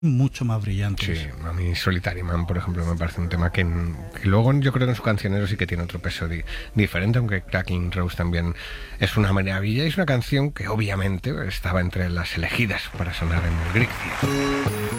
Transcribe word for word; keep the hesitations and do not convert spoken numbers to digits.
mucho más brillantes. Sí, a mí Solitary Man, por ejemplo, me parece un tema que, que luego yo creo que en su cancionero sí que tiene otro peso di, diferente, aunque Cracking Rose también es una maravilla y es una canción que obviamente estaba entre las elegidas para sonar en el Greek Theatre.